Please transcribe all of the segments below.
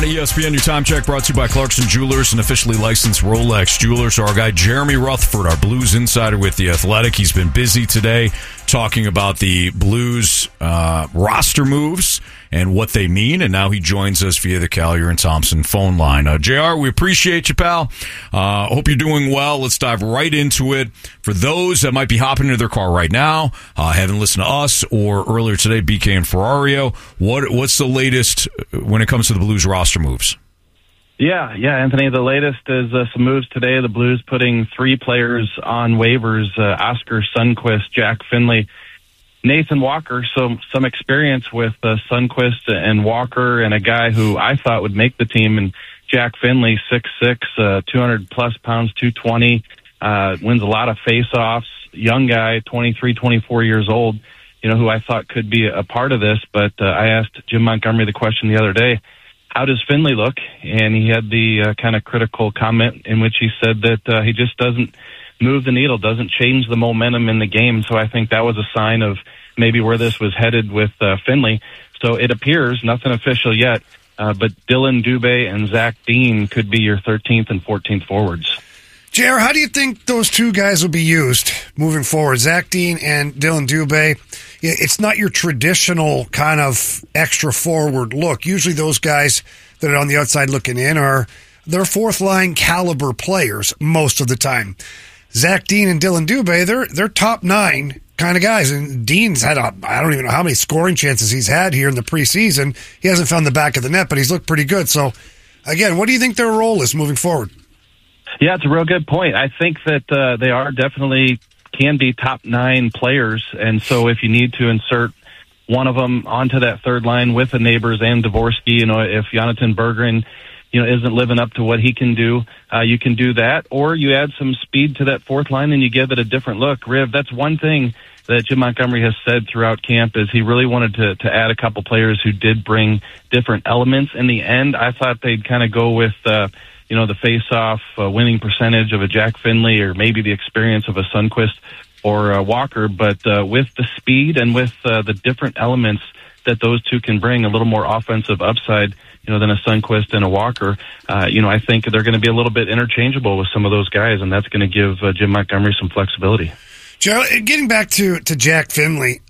ESPN, your time check brought to you by Clarkson Jewelers, an officially licensed Rolex jeweler. So our guy Jeremy Rutherford, our Blues insider with The Athletic, he's been busy today talking about the Blues roster moves and what they mean, and now he joins us via the Collier and Thompson phone line. JR, we appreciate you, pal. Hope you're doing well. Let's dive right into it. For those that might be hopping into their car right now, haven't listened to us or earlier today, BK and Ferrario, what's the latest when it comes to the Blues roster moves? Yeah, Anthony, the latest is some moves today. The Blues putting 3 players on waivers, Oscar Sundqvist, Jack Finley, Nathan Walker. So some experience with Sundqvist and Walker, and a guy who I thought would make the team, and Jack Finley, 6'6", 200-plus pounds, 220, wins a lot of face-offs, young guy, 23, 24 years old, who I thought could be a part of this. But I asked Jim Montgomery the question the other day, how does Finley look? And he had the kind of critical comment in which he said that he just doesn't move the needle, doesn't change the momentum in the game. So I think that was a sign of maybe where this was headed with Finley. So it appears, nothing official yet, but Dylan Dubé and Zach Dean could be your 13th and 14th forwards. JR, how do you think those two guys will be used moving forward? Zach Dean and Dylan Dubé. It's not your traditional kind of extra forward look. Usually those guys that are on the outside looking in they're fourth line caliber players most of the time. Zach Dean and Dylan Dubé, they're top 9 kind of guys. And Dean's had I don't even know how many scoring chances he's had here in the preseason. He hasn't found the back of the net, but he's looked pretty good. So again, what do you think their role is moving forward? Yeah, it's a real good point. I think that they are definitely can be top 9 players, and so if you need to insert one of them onto that third line with the Neighbors and Dvorsky, if Jonathan Berggren, isn't living up to what he can do, you can do that, or you add some speed to that fourth line and you give it a different look. Riv, that's one thing that Jim Montgomery has said throughout camp is he really wanted to add a couple players who did bring different elements. In the end, I thought they'd kind of go with the face-off winning percentage of a Jack Finley, or maybe the experience of a Sundqvist or Walker. But with the speed and with the different elements that those two can bring, a little more offensive upside, than a Sundqvist and a Walker, I think they're going to be a little bit interchangeable with some of those guys, and that's going to give Jim Montgomery some flexibility. Joe, getting back to Jack Finley,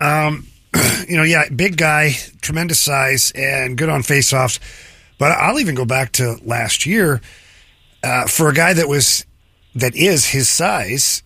big guy, tremendous size, and good on face-offs. But I'll even go back to last year. For a guy that is his size,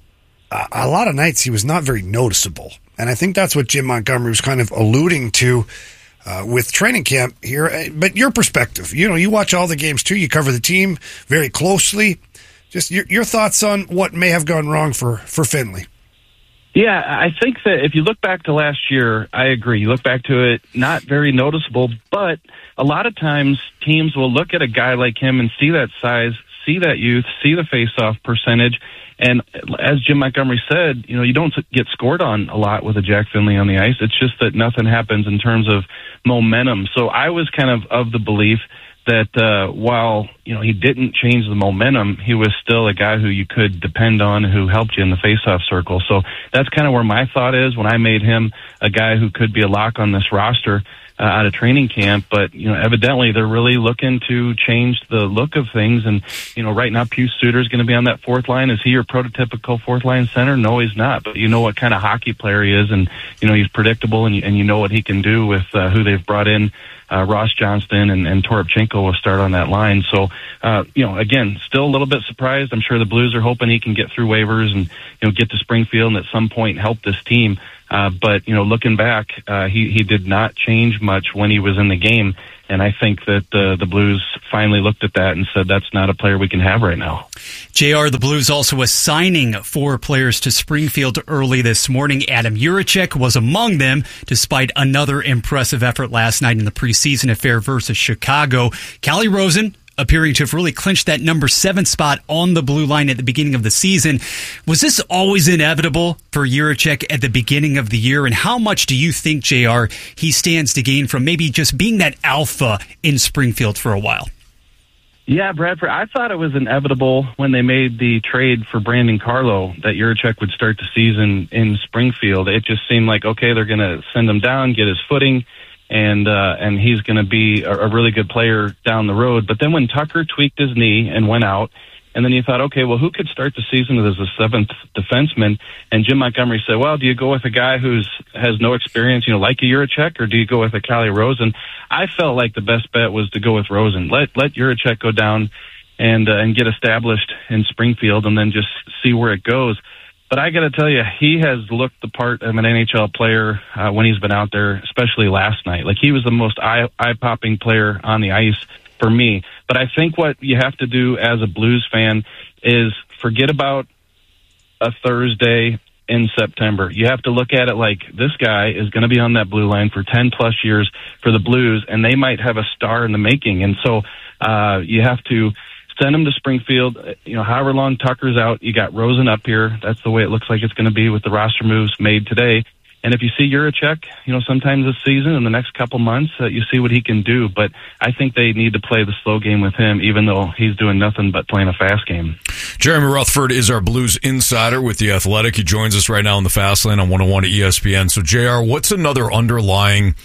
a lot of nights he was not very noticeable. And I think that's what Jim Montgomery was kind of alluding to with training camp here. But your perspective, you watch all the games too. You cover the team very closely. Just your thoughts on what may have gone wrong for Finley. Yeah, I think that if you look back to last year, I agree. You look back to it, not very noticeable, but a lot of times teams will look at a guy like him and see that size, see that youth, see the face-off percentage, and as Jim Montgomery said, you don't get scored on a lot with a Jack Finley on the ice. It's just that nothing happens in terms of momentum. So I was kind of the belief that while he didn't change the momentum, he was still a guy who you could depend on, who helped you in the face-off circle. So that's kind of where my thought is when I made him a guy who could be a lock on this roster out of training camp. But evidently they're really looking to change the look of things. And right now Pius Suter is going to be on that fourth line. Is he your prototypical fourth line center? No, he's not. But you know what kind of hockey player he is, and he's predictable, and you know what he can do with who they've brought in. Ross Johnston and Toropchenko will start on that line. So, again, still a little bit surprised. I'm sure the Blues are hoping he can get through waivers and, get to Springfield and at some point help this team. But looking back, he did not change much when he was in the game. And I think that the Blues finally looked at that and said, that's not a player we can have right now. JR, the Blues also assigning 4 players to Springfield early this morning. Adam Jiricek was among them, despite another impressive effort last night in the preseason affair versus Chicago. Calle Rosen appearing to have really clinched that number 7 spot on the blue line at the beginning of the season. Was this always inevitable for Jiricek at the beginning of the year? And how much do you think, JR, he stands to gain from maybe just being that alpha in Springfield for a while? Yeah, Bradford, I thought it was inevitable when they made the trade for Brandon Carlo that Jiricek would start the season in Springfield. It just seemed like, okay, they're going to send him down, get his footing, and he's going to be a really good player down the road. But then when Tucker tweaked his knee and went out, and then you thought, okay, well, who could start the season as a seventh defenseman? And Jim Montgomery said, well, do you go with a guy has no experience, like a Juracek, or do you go with a Calle Rosen? I felt like the best bet was to go with Rosen. Let Juracek go down and get established in Springfield, and then just see where it goes. But I got to tell you, he has looked the part of an NHL player when he's been out there, especially last night. Like, he was the most eye-popping player on the ice for me. But I think what you have to do as a Blues fan is forget about a Thursday in September. You have to look at it like this guy is going to be on that blue line for 10-plus years for the Blues, and they might have a star in the making. And so you have to send him to Springfield. However long Tucker's out, you got Rosen up here. That's the way it looks like it's going to be with the roster moves made today. And if you see Juracek, sometimes this season, in the next couple months, you see what he can do. But I think they need to play the slow game with him, even though he's doing nothing but playing a fast game. Jeremy Rutherford is our Blues insider with The Athletic. He joins us right now on the Fast Lane on 101 ESPN. So, JR, what's another underlying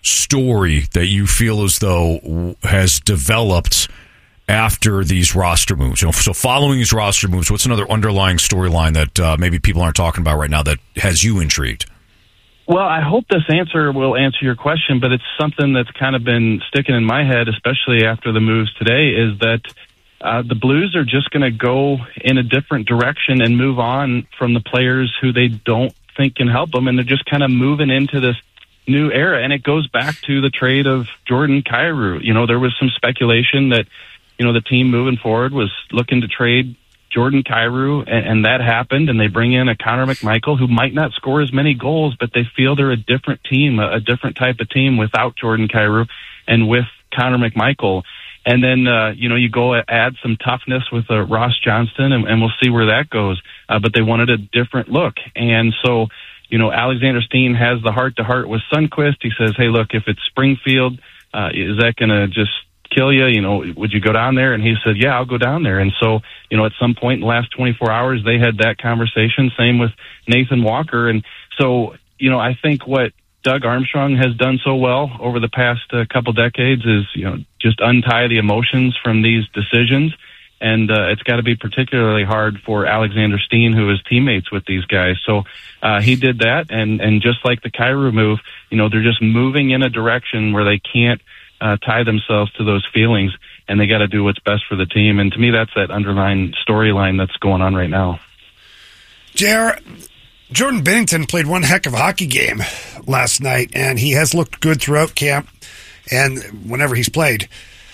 story that you feel as though has developed after these roster moves? So following these roster moves, what's another underlying storyline that maybe people aren't talking about right now that has you intrigued? Well, I hope this answer will answer your question, but it's something that's kind of been sticking in my head, especially after the moves today, is that the Blues are just going to go in a different direction and move on from the players who they don't think can help them, and they're just kind of moving into this new era. And it goes back to the trade of Jordan Kyrou. There was some speculation that the team moving forward was looking to trade Jordan Kyrou, and that happened, and they bring in a Connor McMichael who might not score as many goals, but they feel they're a different team, a different type of team without Jordan Kyrou and with Connor McMichael. And then, you go add some toughness with Ross Johnston, and we'll see where that goes. But they wanted a different look. And so, Alexander Steen has the heart-to-heart with Sundqvist. He says, hey, look, if it's Springfield, is that going to just kill you? Would you go down there? And he said, yeah, I'll go down there. And so, at some point in the last 24 hours, they had that conversation. Same with Nathan Walker. And so, I think what Doug Armstrong has done so well over the past couple decades is, just untie the emotions from these decisions. And it's got to be particularly hard for Alexander Steen, who is teammates with these guys. So he did that. And just like the Kyrou move, they're just moving in a direction where they can't tie themselves to those feelings, and they got to do what's best for the team. And to me, that's that underlying storyline that's going on right now. JR, Jordan Binnington played one heck of a hockey game last night, and he has looked good throughout camp and whenever he's played.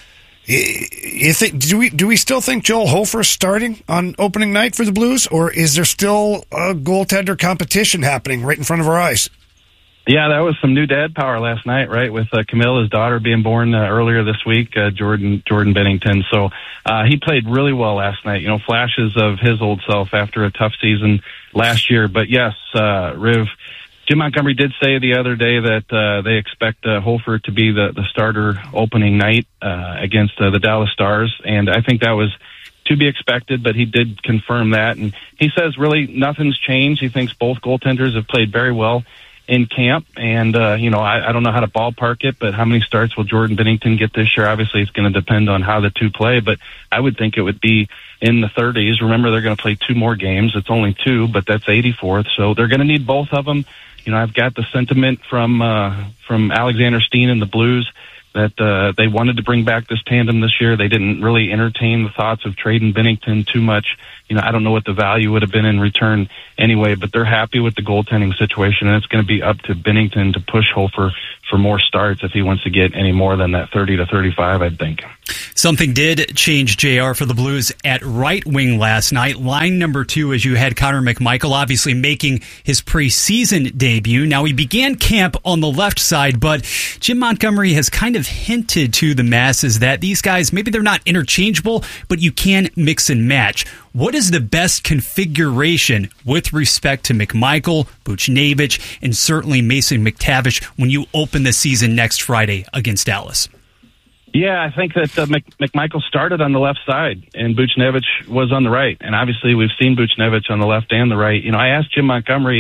Do we still think Joel Hofer starting on opening night for the Blues, or is there still a goaltender competition happening right in front of our eyes? Yeah, that was some new dad power last night, right? With Camille, his daughter, being born earlier this week, Jordan Binnington. So he played really well last night. Flashes of his old self after a tough season last year. But yes, Riv, Jim Montgomery did say the other day that they expect Hofer to be the starter opening night against the Dallas Stars, and I think that was to be expected, but he did confirm that. And he says really nothing's changed. He thinks both goaltenders have played very well in camp, and I don't know how to ballpark it, but how many starts will Jordan Binnington get this year? Obviously, it's going to depend on how the two play, but I would think it would be in the 30s. Remember, they're going to play 2 more games. It's only 2, but that's 84th, so they're going to need both of them. I've got the sentiment from Alexander Steen and the Blues that they wanted to bring back this tandem this year. They didn't really entertain the thoughts of trading Binnington too much. I don't know what the value would have been in return anyway, but they're happy with the goaltending situation, and it's going to be up to Binnington to push Hofer for more starts if he wants to get any more than that 30 to 35, I think. Something did change, JR, for the Blues at right wing last night. Line number 2, as you had Connor McMichael obviously making his preseason debut. Now, he began camp on the left side, but Jim Montgomery has kind of hinted to the masses that these guys, maybe they're not interchangeable, but you can mix and match. What is the best configuration with respect to McMichael, Buchnevich, and certainly Mason McTavish when you open the season next Friday against Dallas? Yeah, I think that McMichael started on the left side and Buchnevich was on the right. And obviously we've seen Buchnevich on the left and the right. I asked Jim Montgomery,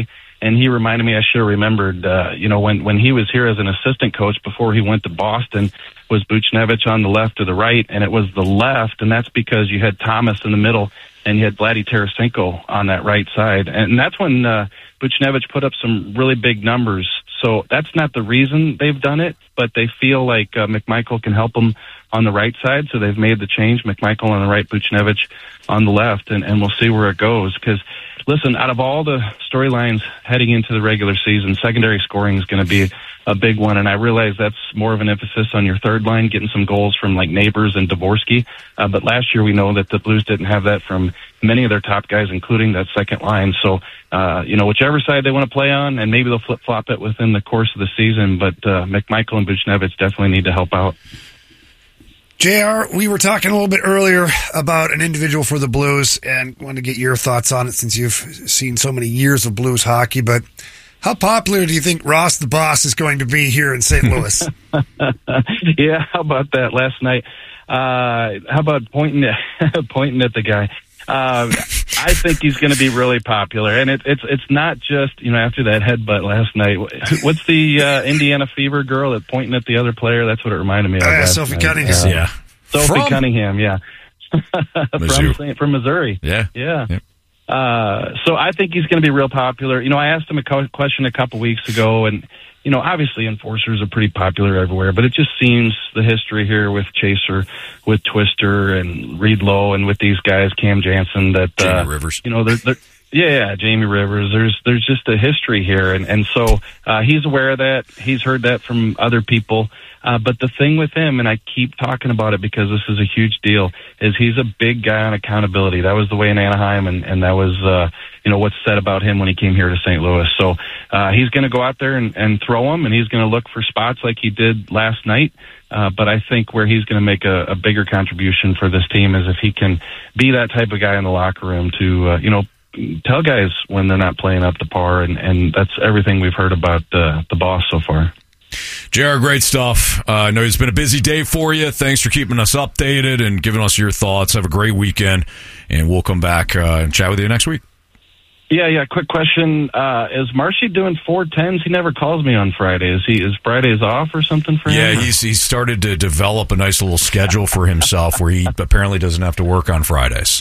And he reminded me, I should have remembered, when he was here as an assistant coach before he went to Boston, was Buchnevich on the left or the right? And it was the left, and that's because you had Thomas in the middle and you had Vladdy Tarasenko on that right side. And that's when Buchnevich put up some really big numbers. So that's not the reason they've done it, but they feel like McMichael can help them on the right side, so they've made the change, McMichael on the right, Buchnevich on the left, and we'll see where it goes. Because, listen, out of all the storylines heading into the regular season, secondary scoring is going to be a big one, and I realize that's more of an emphasis on your third line, getting some goals from like Neighbors and Dvorsky, but last year we know that the Blues didn't have that from many of their top guys, including that second line. So, whichever side they want to play on, and maybe they'll flip-flop it within the course of the season, but McMichael and Buchnevich definitely need to help out. JR, we were talking a little bit earlier about an individual for the Blues and wanted to get your thoughts on it since you've seen so many years of Blues hockey. But how popular do you think Ross the Boss is going to be here in St. Louis? Yeah, how about that last night? How about pointing at the guy? I think he's going to be really popular, and it's not just after that headbutt last night. What's the Indiana Fever girl that pointing at the other player? That's what it reminded me of. Sophie Cunningham. Sophie Cunningham. Yeah, from Missouri. Yeah. So I think he's going to be real popular. I asked him a question a couple weeks ago, and obviously enforcers are pretty popular everywhere, but it just seems the history here with Chaser, with Twister and Reed Lowe, and with these guys, Cam Jansen, that Jamie Rivers. Jamie Rivers. There's just a history here, and so he's aware of that. He's heard that from other people. But the thing with him, and I keep talking about it because this is a huge deal, is he's a big guy on accountability. That was the way in Anaheim, and that was, what's said about him when he came here to St. Louis. So he's going to go out there and throw them, and he's going to look for spots like he did last night. But I think where he's going to make a bigger contribution for this team is if he can be that type of guy in the locker room to, tell guys when they're not playing up to par, and that's everything we've heard about the boss so far. JR, great stuff. I know it's been a busy day for you. Thanks for keeping us updated and giving us your thoughts. Have a great weekend, and we'll come back and chat with you next week. Yeah. Quick question: is Marshy doing 410s? He never calls me on Fridays. Is Fridays off or something for him? Yeah, he's started to develop a nice little schedule for himself where he apparently doesn't have to work on Fridays.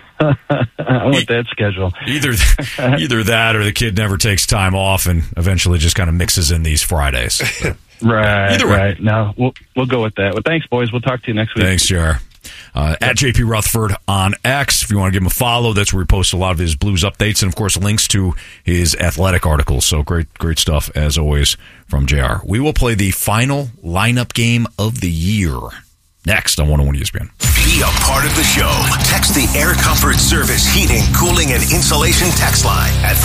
I want that schedule. Either that or the kid never takes time off and eventually just kind of mixes in these Fridays. So, right. No, we'll go with that. Well, thanks, boys. We'll talk to you next week. Thanks, JR. At JP Rutherford on X, if you want to give him a follow, that's where he posts a lot of his Blues updates and, of course, links to his athletic articles. So great stuff, as always, from JR. We will play the final lineup game of the year next on 101 ESPN. Be a part of the show. Text the Air Comfort Service Heating, Cooling, and Insulation text line at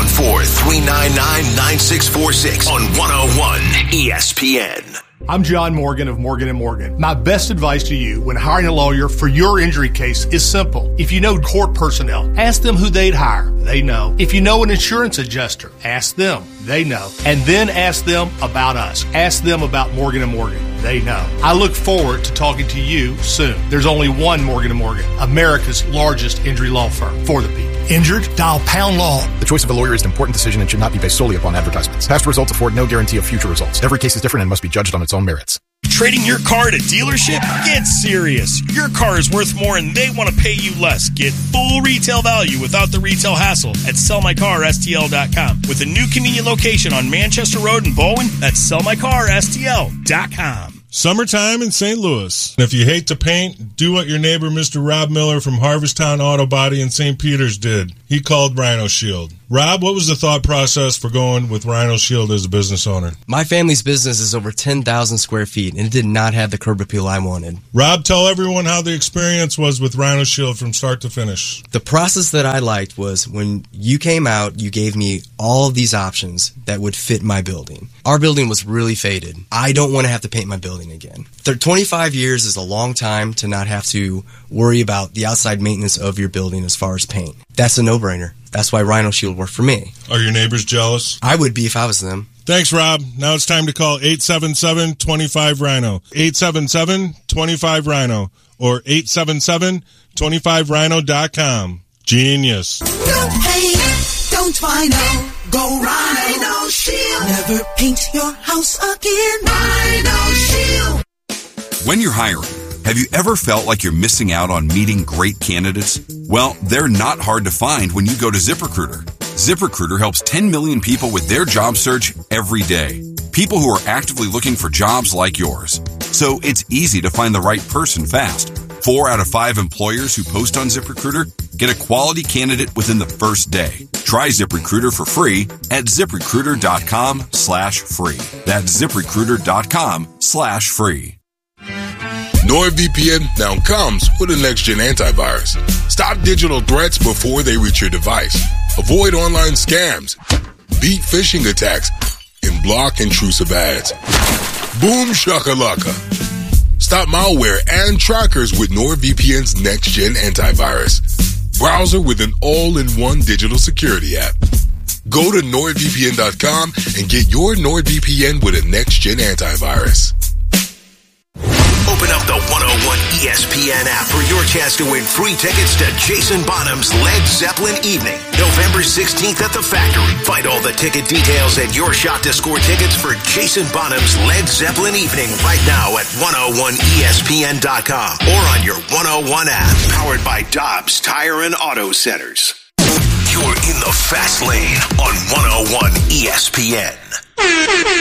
314-399-9646 on 101 ESPN. I'm John Morgan of Morgan & Morgan. My best advice to you when hiring a lawyer for your injury case is simple. If you know court personnel, ask them who they'd hire. They know. If you know an insurance adjuster, ask them. They know. And then ask them about us. Ask them about Morgan & Morgan. They know. I look forward to talking to you soon. There's only one Morgan & Morgan, America's largest injury law firm for the people. Injured? Dial Pound Law. The choice of a lawyer is an important decision and should not be based solely upon advertisements. Past results afford no guarantee of future results. Every case is different and must be judged on its own merits. Trading your car at a dealership? Get serious. Your car is worth more and they want to pay you less. Get full retail value without the retail hassle at sellmycarstl.com. With a new convenient location on Manchester Road in Bowen, that's sellmycarstl.com. Summertime in St. Louis. If you hate to paint, do what your neighbor Mr. Rob Miller from Harvesttown Auto Body in St. Peters did. He called Rhino Shield. Rob, what was the thought process for going with Rhino Shield as a business owner? My family's business is over 10,000 square feet, and it did not have the curb appeal I wanted. Rob, tell everyone how the experience was with Rhino Shield from start to finish. The process that I liked was when you came out, you gave me all of these options that would fit my building. Our building was really faded. I don't want to have to paint my building again. 25 years is a long time to not have to worry about the outside maintenance of your building as far as paint. That's a no-brainer. That's why Rhino Shield worked for me. Are your neighbors jealous? I would be if I was them. Thanks, Rob. Now it's time to call 877-25-RHINO. 877-25-RHINO or 877-25rhino.com. Genius. Don't hate, don't Don't Rhino, go Rhino Shield. Never paint your house again. Rhino Shield. When you're hiring, have you ever felt like you're missing out on meeting great candidates? Well, they're not hard to find when you go to ZipRecruiter. ZipRecruiter helps 10 million people with their job search every day. People who are actively looking for jobs like yours. So it's easy to find the right person fast. 4 out of 5 employers who post on ZipRecruiter get a quality candidate within the first day. Try ZipRecruiter for free at ZipRecruiter.com/free. That's ZipRecruiter.com/free. NordVPN now comes with a next-gen antivirus. Stop digital threats before they reach your device. Avoid online scams. Beat phishing attacks. And block intrusive ads. Boom shakalaka. Stop malware and trackers with NordVPN's next-gen antivirus. Browser with an all-in-one digital security app. Go to NordVPN.com and get your NordVPN with a next-gen antivirus. Open up the 101 ESPN app for your chance to win free tickets to Jason Bonham's Led Zeppelin Evening, November 16th at the Factory. Find all the ticket details and your shot to score tickets for Jason Bonham's Led Zeppelin Evening right now at 101ESPN.com or on your 101 app, powered by Dobbs Tire and Auto Centers. You're in the fast lane on 101 ESPN.